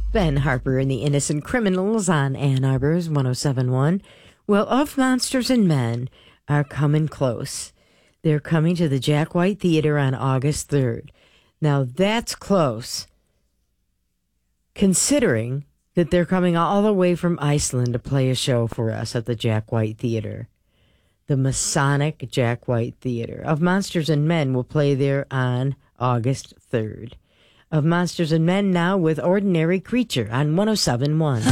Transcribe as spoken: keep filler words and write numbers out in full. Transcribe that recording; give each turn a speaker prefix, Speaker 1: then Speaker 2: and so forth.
Speaker 1: Ben Harper and the Innocent Criminals on Ann Arbor's one oh seven point one. Well, Of Monsters and Men are coming close. They're coming to the Jack White Theater on August third. Now, that's close, considering that they're coming all the way from Iceland to play a show for us at the Jack White Theater. The Masonic Jack White Theater. Of Monsters and Men will play there on August third. Of Monsters and Men now with Ordinary Creature on one oh seven point one.